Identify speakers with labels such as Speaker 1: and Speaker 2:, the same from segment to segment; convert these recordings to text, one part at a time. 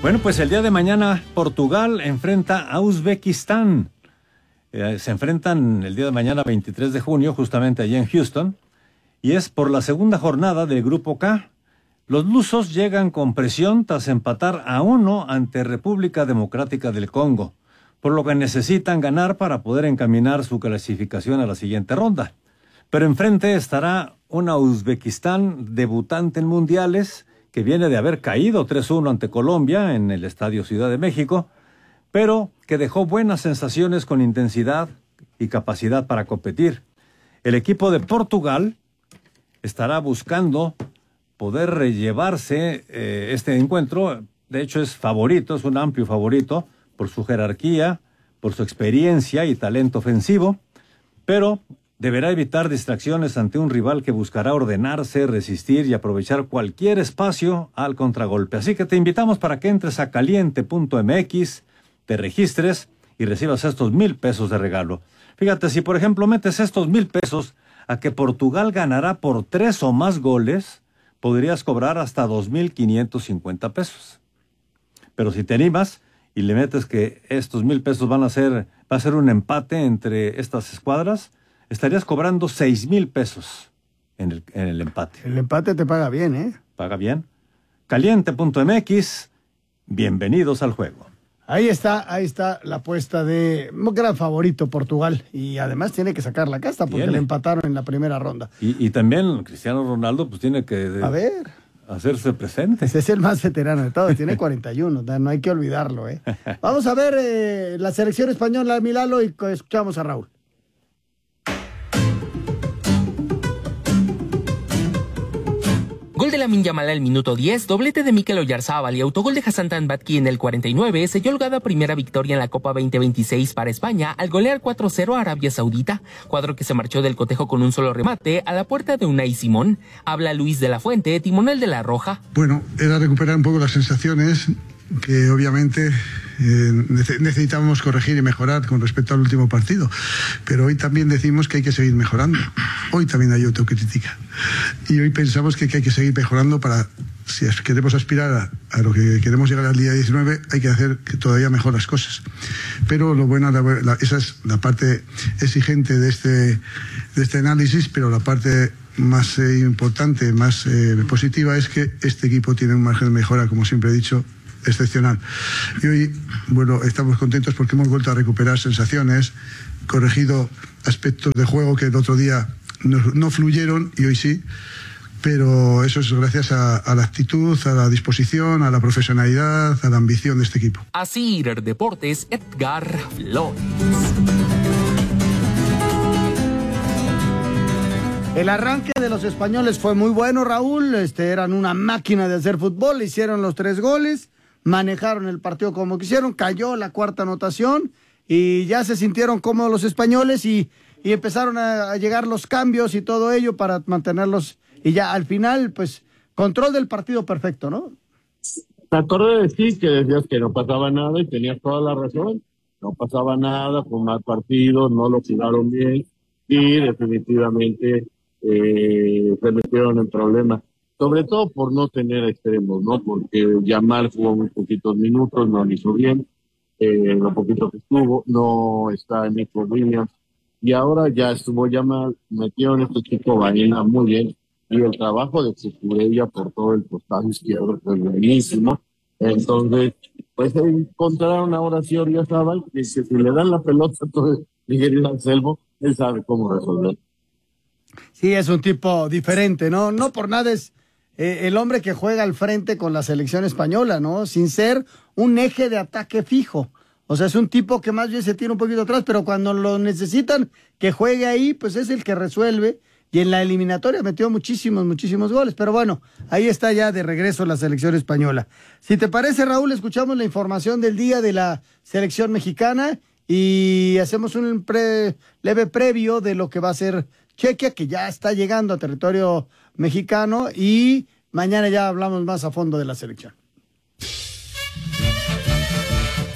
Speaker 1: Bueno, pues el día de mañana Portugal enfrenta a Uzbekistán. Se enfrentan el día de mañana 23 de junio, justamente allí en Houston, y es por la segunda jornada del Grupo K. Los lusos llegan con presión tras empatar a 1 ante República Democrática del Congo, por lo que necesitan ganar para poder encaminar su clasificación a la siguiente ronda. Pero enfrente estará una Uzbekistán debutante en mundiales, que viene de haber caído 3-1 ante Colombia en el Estadio Ciudad de México, pero que dejó buenas sensaciones con intensidad y capacidad para competir. El equipo de Portugal estará buscando poder llevarse este encuentro. De hecho es favorito, es un amplio favorito por su jerarquía, por su experiencia y talento ofensivo, pero deberá evitar distracciones ante un rival que buscará ordenarse, resistir y aprovechar cualquier espacio al contragolpe. Así que te invitamos para que entres a caliente.mx, te registres y recibas estos 1,000 pesos de regalo. Fíjate, si por ejemplo metes estos 1,000 pesos a que Portugal ganará por 3 o más goles, podrías cobrar hasta 2,550 pesos. Pero si te animas y le metes que estos 1,000 pesos va a ser un empate entre estas escuadras, estarías cobrando 6,000 pesos en el empate.
Speaker 2: El empate te paga bien, ¿eh?
Speaker 1: Paga bien. Caliente.mx, bienvenidos al juego.
Speaker 2: Ahí está la apuesta de un gran favorito Portugal, y además tiene que sacar la casta porque le empataron en la primera ronda.
Speaker 1: Y también Cristiano Ronaldo pues tiene que hacerse presente.
Speaker 2: Ese es el más veterano de todos, tiene 41, no hay que olvidarlo, ¿eh? Vamos a ver la selección española, Milalo, y escuchamos a Raúl.
Speaker 3: Gol de Lamine Yamal al minuto 10, doblete de Mikel Oyarzabal y autogol de Hassan Tanbaki en el 49 selló holgada primera victoria en la Copa 2026 para España al golear 4-0 a Arabia Saudita, cuadro que se marchó del cotejo con un solo remate a la puerta de Unai Simón. Habla Luis de la Fuente, timonel de la Roja.
Speaker 4: Bueno, era recuperar un poco las sensaciones que obviamente necesitamos corregir y mejorar con respecto al último partido, pero hoy también decimos que hay que seguir mejorando. Hoy también hay autocrítica y hoy pensamos que hay que seguir mejorando para, si queremos aspirar a lo que queremos llegar al día 19, hay que hacer todavía mejor las cosas. Pero lo bueno, esa es la parte exigente de este análisis, pero la parte más importante, más positiva, es que este equipo tiene un margen de mejora, como siempre he dicho, excepcional. Y hoy, bueno, estamos contentos porque hemos vuelto a recuperar sensaciones, corregido aspectos de juego que el otro día no fluyeron y hoy sí, pero eso es gracias a la actitud, a la disposición, a la profesionalidad, a la ambición de este equipo.
Speaker 3: Así, Deportes, Edgar Flores.
Speaker 2: El arranque de los españoles fue muy bueno, Raúl. Eran una máquina de hacer fútbol, hicieron los 3 goles, manejaron el partido como quisieron, cayó la cuarta anotación y ya se sintieron cómodos los españoles y empezaron a llegar los cambios y todo ello para mantenerlos, y ya al final, pues, control del partido perfecto, ¿no?
Speaker 5: Me acordé de ti que decías que no pasaba nada y tenías toda la razón. No pasaba nada, fue un mal partido, no lo jugaron bien y definitivamente se metieron en problemas. Sobre todo por no tener extremos, ¿no? Porque Yamal jugó muy poquitos minutos, no lo hizo bien, lo poquito que estuvo, no está Nico Williams, y ahora ya estuvo Yamal, metieron este chico Baena muy bien, y el trabajo de Cucurella por todo el costado izquierdo fue buenísimo. Entonces, pues encontraron ahora sí a Oyarzabal, que si le dan la pelota a todo Miguel Anselmo, él sabe cómo resolver.
Speaker 2: Sí, es un tipo diferente, ¿no? No por nada es el hombre que juega al frente con la selección española, ¿no? Sin ser un eje de ataque fijo. O sea, es un tipo que más bien se tira un poquito atrás, pero cuando lo necesitan que juegue ahí, pues es el que resuelve. Y en la eliminatoria metió muchísimos goles. Pero bueno, ahí está ya de regreso la selección española. Si te parece, Raúl, escuchamos la información del día de la selección mexicana y hacemos un leve previo de lo que va a ser Chequia, que ya está llegando a territorio mexicano, y mañana ya hablamos más a fondo de la selección.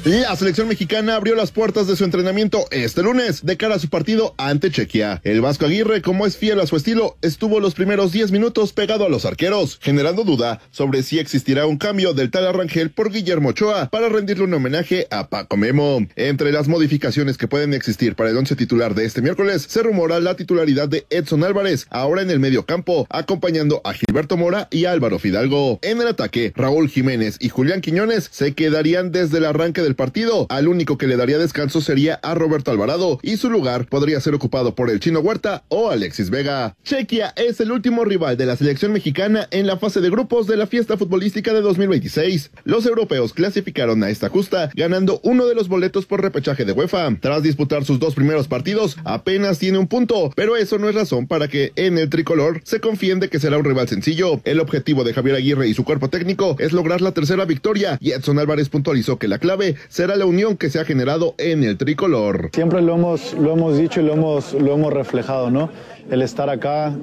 Speaker 6: La selección mexicana abrió las puertas de su entrenamiento este lunes de cara a su partido ante Chequia. El Vasco Aguirre, como es fiel a su estilo, estuvo los primeros 10 minutos pegado a los arqueros, generando duda sobre si existirá un cambio del tal Arrangel por Guillermo Ochoa para rendirle un homenaje a Paco Memo. Entre las modificaciones que pueden existir para el once titular de este miércoles, se rumora la titularidad de Edson Álvarez, ahora en el medio campo, acompañando a Gilberto Mora y Álvaro Fidalgo. En el ataque, Raúl Jiménez y Julián Quiñones se quedarían desde el arranque del partido. Al único que le daría descanso sería a Roberto Alvarado, y su lugar podría ser ocupado por el Chino Huerta o Alexis Vega. Chequia es el último rival de la selección mexicana en la fase de grupos de la fiesta futbolística de 2026. Los europeos clasificaron a esta justa, ganando uno de los boletos por repechaje de UEFA. Tras disputar sus 2 primeros partidos, apenas tiene un punto, pero eso no es razón para que en el tricolor se confíen de que será un rival sencillo. El objetivo de Javier Aguirre y su cuerpo técnico es lograr la tercera victoria, y Edson Álvarez puntualizó que la clave será la unión que se ha generado en el tricolor.
Speaker 7: Siempre lo hemos dicho y lo hemos reflejado, ¿no? El estar acá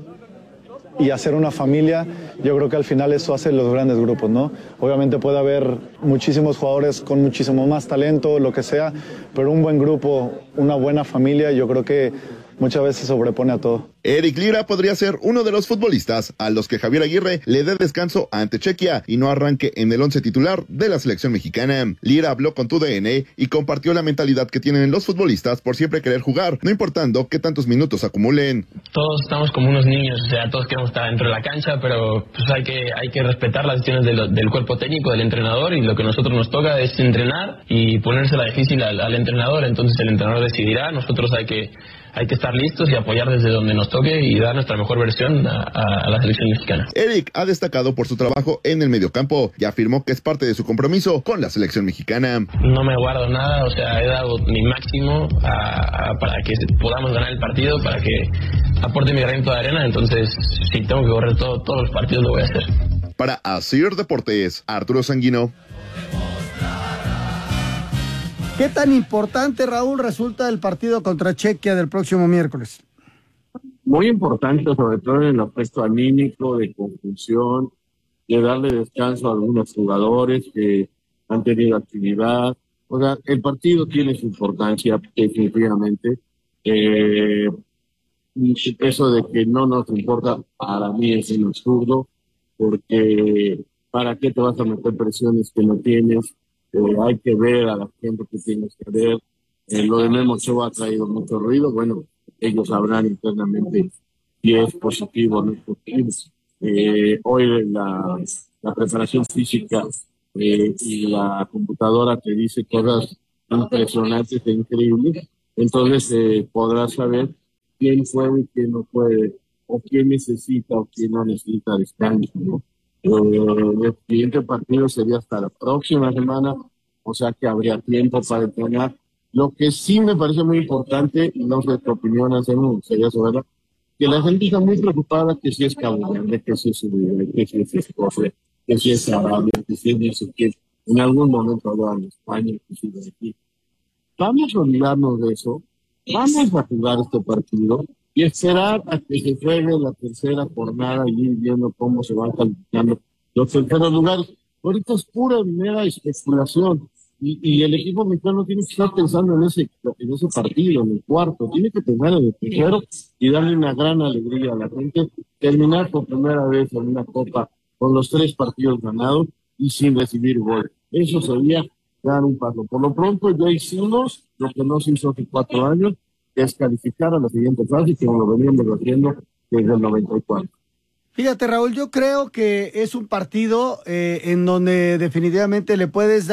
Speaker 7: y hacer una familia, yo creo que al final eso hace los grandes grupos, ¿no? Obviamente puede haber muchísimos jugadores con muchísimo más talento, lo que sea, pero un buen grupo, una buena familia, yo creo que muchas veces sobrepone a todo.
Speaker 6: Eric Lira podría ser uno de los futbolistas a los que Javier Aguirre le dé descanso ante Chequia y no arranque en el once titular de la selección mexicana. Lira habló con TUDN y compartió la mentalidad que tienen los futbolistas por siempre querer jugar, no importando qué tantos minutos acumulen.
Speaker 8: Todos estamos como unos niños, o sea, todos queremos estar dentro de la cancha, pero pues hay que respetar las decisiones del cuerpo técnico, del entrenador, y lo que a nosotros nos toca es entrenar y ponérsela difícil al entrenador. Entonces el entrenador decidirá, nosotros hay que estar listos y apoyar desde donde nos toque y dar nuestra mejor versión a la selección mexicana.
Speaker 6: Eric ha destacado por su trabajo en el mediocampo y afirmó que es parte de su compromiso con la selección mexicana.
Speaker 8: No me guardo nada, o sea, he dado mi máximo para que podamos ganar el partido, para que aporte mi granito de arena. Entonces, si tengo que correr todos los partidos, lo voy a hacer.
Speaker 6: Para Asir Deportes, Arturo Sanguino.
Speaker 2: ¿Qué tan importante, Raúl, resulta el partido contra Chequia del próximo miércoles?
Speaker 5: Muy importante, sobre todo en el aspecto anímico, de confusión, de darle descanso a algunos jugadores que han tenido actividad. O sea, el partido tiene su importancia, definitivamente. Eso de que no nos importa, para mí es un absurdo, porque ¿para qué te vas a meter presiones que no tienes? Hay que ver a la gente que tienes que ver. Lo de Memo Ochoa ha traído mucho ruido. Bueno, ellos sabrán internamente si es positivo o no es positivo. Hoy la preparación física y la computadora te dice cosas impresionantes e increíbles. Entonces podrás saber quién puede y quién no puede, o quién necesita o quién no necesita descanso, ¿no? El siguiente partido sería hasta la próxima semana, o sea que habría tiempo para entrenar. Lo que sí me parece muy importante, y no sé tu opinión, sería saberla, que la gente está muy preocupada que si es Cabo Verde, que si es Uruguay, que si es Escocia, que si es Arabia, que si es no sé qué. En algún momento hablaban de España, que si de aquí. Vamos a olvidarnos de eso, vamos a jugar este partido y esperar a que se juegue la tercera jornada y ir viendo cómo se van calificando los terceros lugares. Ahorita es pura mera especulación y el equipo mexicano tiene que estar pensando en ese partido, en el cuarto, tiene que pensar en el tercero y darle una gran alegría a la gente, terminar por primera vez en una copa con los 3 partidos ganados y sin recibir gol. Eso sería dar un paso. Por lo pronto ya hicimos lo que no se hizo hace 4 años, que es calificar a la siguiente fase, que lo veníamos haciendo desde el 94.
Speaker 2: Fíjate, Raúl, yo creo que es un partido en donde definitivamente le puedes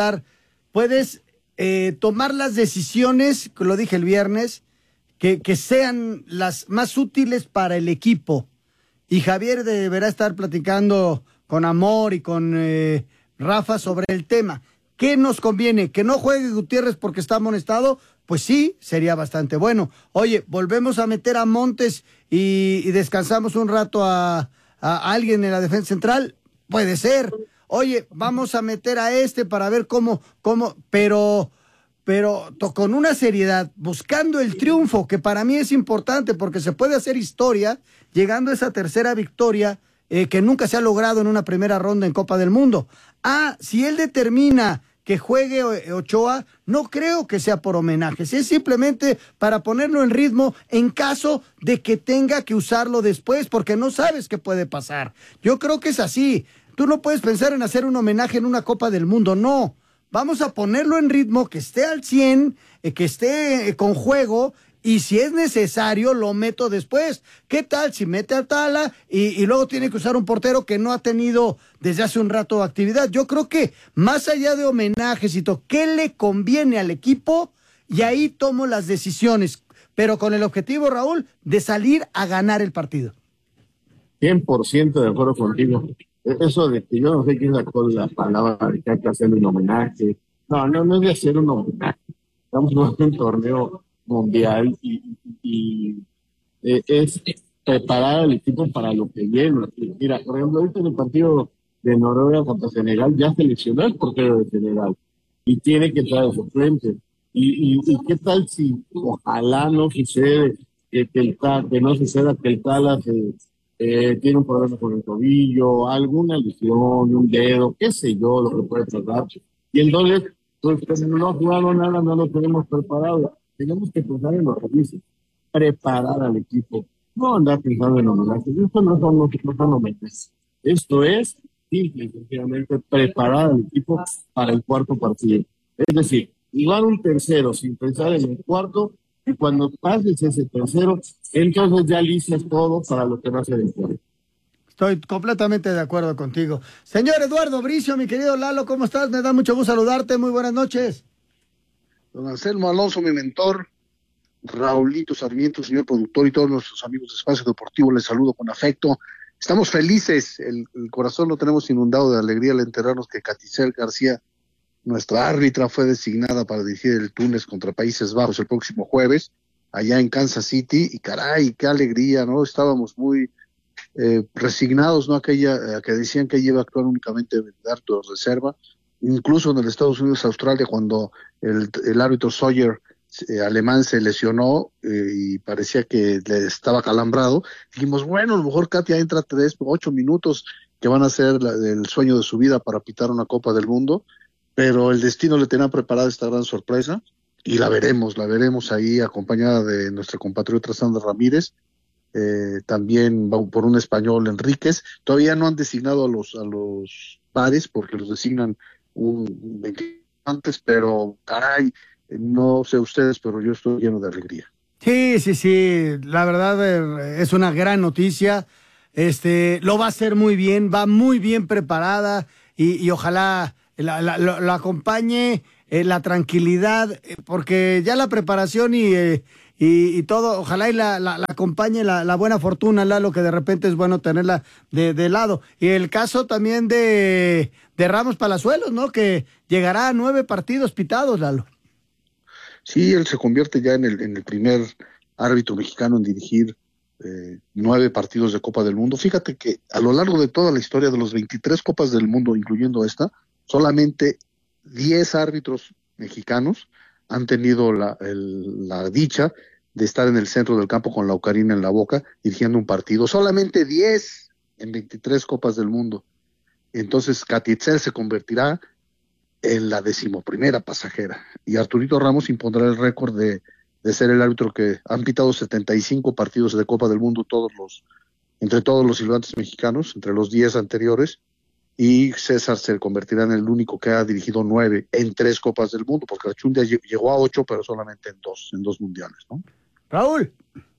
Speaker 2: tomar las decisiones, lo dije el viernes, que sean las más útiles para el equipo. Y Javier deberá estar platicando con Amor y con Rafa sobre el tema. ¿Qué nos conviene? ¿Que no juegue Gutiérrez porque está amonestado? Pues sí, sería bastante bueno. Oye, volvemos a meter a Montes y descansamos un rato a alguien en la defensa central. Puede ser. Oye, vamos a meter a para ver cómo, pero con una seriedad, buscando el triunfo, que para mí es importante porque se puede hacer historia llegando a esa tercera victoria que nunca se ha logrado en una primera ronda en Copa del Mundo. Si él determina que juegue Ochoa, no creo que sea por homenajes, es simplemente para ponerlo en ritmo en caso de que tenga que usarlo después, porque no sabes qué puede pasar. Yo creo que es así. Tú no puedes pensar en hacer un homenaje en una Copa del Mundo, no. Vamos a ponerlo en ritmo, que esté al 100, que esté con juego, y si es necesario lo meto después. ¿Qué tal si mete a Tala y luego tiene que usar un portero que no ha tenido desde hace un rato actividad? Yo creo que más allá de homenajes y todo, ¿qué le conviene al equipo? Y ahí tomo las decisiones, pero con el objetivo, Raúl, de salir a ganar el partido.
Speaker 5: 100% de acuerdo contigo. Eso de que yo no sé quién sacó la palabra de que hay que hacer un homenaje. No es de hacer un homenaje. Estamos jugando un torneo mundial y es preparar al equipo para lo que viene. Mira, por ejemplo, ahorita en el partido de Noruega contra Senegal ya seleccionó el portero de Senegal y tiene que traer suplente. Y qué tal si ojalá no sucede que no suceda que el Tala tiene un problema con el tobillo, alguna lesión, un dedo, qué sé yo, lo que puede tratar. Y entonces, pues no ha jugado nada, no lo tenemos preparado. Tenemos que pensar en los servicios, preparar al equipo, no andar pensando en homenajes. Esto no son homenajes. Esto es, simple y sencillamente, preparar al equipo para el cuarto partido. Es decir, jugar un tercero sin pensar en el cuarto, y cuando pases ese tercero, entonces ya listas todo para lo que va a ser el cuarto.
Speaker 2: Estoy completamente de acuerdo contigo. Señor Eduardo Bricio, mi querido Lalo, ¿cómo estás? Me da mucho gusto saludarte. Muy buenas noches.
Speaker 9: Don Anselmo Alonso, mi mentor, Raulito Sarmiento, señor productor, y todos nuestros amigos de Espacio Deportivo, les saludo con afecto. Estamos felices, el corazón lo tenemos inundado de alegría al enterarnos que Katy García, nuestra árbitra, fue designada para dirigir el Túnez contra Países Bajos el próximo jueves, allá en Kansas City, y caray, qué alegría, ¿no? Estábamos muy resignados, ¿no? Que decían que ella iba a actuar únicamente de árbitro de reserva. Incluso en el Estados Unidos, Australia, cuando el árbitro Sawyer alemán se lesionó y parecía que le estaba calambrado, dijimos, bueno, a lo mejor Katia entra 8 minutos que van a ser el sueño de su vida para pitar una Copa del Mundo, pero el destino le tenía preparada esta gran sorpresa y la veremos ahí acompañada de nuestra compatriota Sandra Ramírez, también por un español, Enríquez. Todavía no han designado a los pares porque los designan antes, pero caray, no sé ustedes, pero yo estoy lleno de alegría.
Speaker 2: Sí, la verdad es una gran noticia. Lo va a hacer muy bien, va muy bien preparada y ojalá la acompañe la tranquilidad, porque ya la preparación y todo, ojalá y la acompañe la buena fortuna, Lalo, que de repente es bueno tenerla de lado. Y el caso también de Ramos Palazuelos, ¿no? Que llegará a 9 partidos pitados, Lalo.
Speaker 9: Sí, él se convierte ya en el primer árbitro mexicano en dirigir 9 partidos de Copa del Mundo. Fíjate que a lo largo de toda la historia de los 23 Copas del Mundo, incluyendo esta, solamente 10 árbitros mexicanos han tenido la dicha de estar en el centro del campo con la ocarina en la boca dirigiendo un partido. Solamente 10 en 23 Copas del Mundo. Entonces Katy se convertirá en la 11ª pasajera. Y Arturito Ramos impondrá el récord de ser el árbitro que han pitado 75 partidos de Copa del Mundo entre todos los silbantes mexicanos, entre los 10 anteriores. Y César se convertirá en el único que ha dirigido 9 en 3 Copas del Mundo, porque Archundia llegó a 8, pero solamente en 2 mundiales, ¿no?
Speaker 2: Raúl.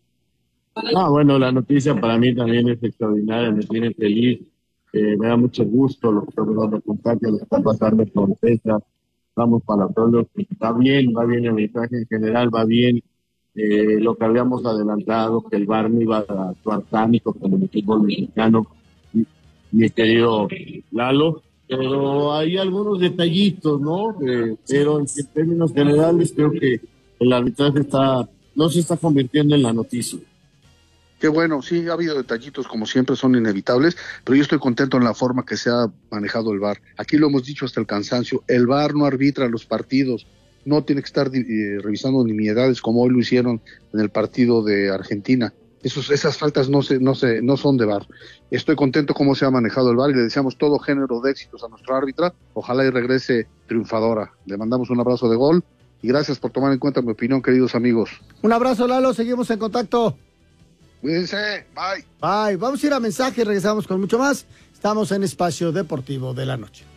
Speaker 5: Bueno, la noticia para mí también es extraordinaria, me tiene feliz, me da mucho gusto lo que estamos dando con Katia, lo que está pasando con César, vamos para todos, va bien el mensaje en general, va bien, lo que habíamos adelantado, que el VAR no iba a actuar tánico como el fútbol mexicano, mi querido Lalo, pero hay algunos detallitos, ¿no? Pero en términos generales creo que el arbitraje no se está convirtiendo en la noticia.
Speaker 9: Qué bueno, sí, ha habido detallitos, como siempre, son inevitables, pero yo estoy contento en la forma que se ha manejado el VAR. Aquí lo hemos dicho hasta el cansancio, el VAR no arbitra los partidos, no tiene que estar revisando nimiedades como hoy lo hicieron en el partido de Argentina. Esas faltas no son de VAR. Estoy contento cómo se ha manejado el VAR y le deseamos todo género de éxitos a nuestro árbitra. Ojalá y regrese triunfadora. Le mandamos un abrazo de gol y gracias por tomar en cuenta mi opinión, queridos amigos.
Speaker 2: Un abrazo, Lalo, seguimos en contacto.
Speaker 9: Cuídense, bye.
Speaker 2: Bye, vamos a ir a mensaje y regresamos con mucho más. Estamos en Espacio Deportivo de la Noche.